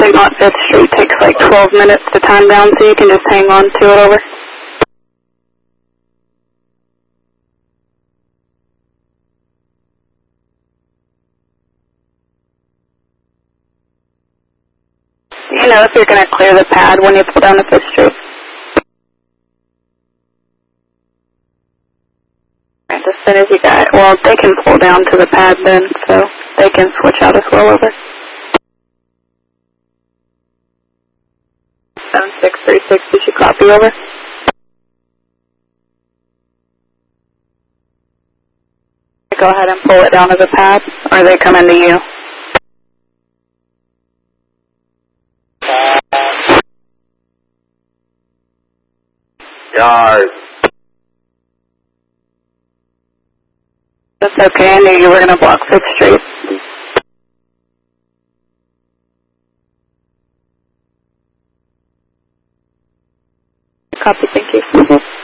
crossing on 5th Street takes like 12 minutes to time down, so you can just hang on to it, over. You know if you're going to clear the pad when you pull down to 5th Street. Right, as soon as you got, well, they can pull down to the pad then, so they can switch out as well, over. 7636, did you copy, over? Go ahead and pull it down to the pad, or are they coming to you? Yard. That's okay, I knew you were going to block 5th Street. Copy, thank you.